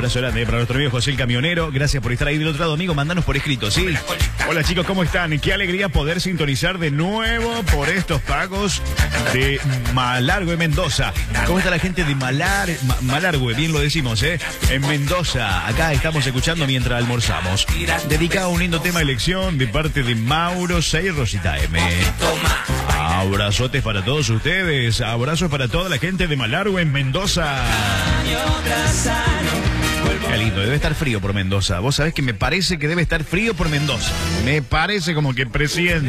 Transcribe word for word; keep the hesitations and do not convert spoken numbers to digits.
Abrazo grande para nuestro amigo José el Camionero. Gracias por estar ahí del otro lado, amigo. Mandanos por escrito, ¿sí? Hola chicos, ¿cómo están? Qué alegría poder sintonizar de nuevo por estos pagos de Malargüe, Mendoza. ¿Cómo está la gente de Malar, Ma, Malargüe? Bien lo decimos, ¿eh? En Mendoza. Acá estamos escuchando mientras almorzamos. Dedicado a un lindo tema de elección de parte de Mauro seis Rosita M. Abrazotes para todos ustedes. Abrazos para toda la gente de Malargüe en Mendoza. Qué lindo, debe estar frío por Mendoza. Vos sabés que me parece que debe estar frío por Mendoza. Me parece como que presidente.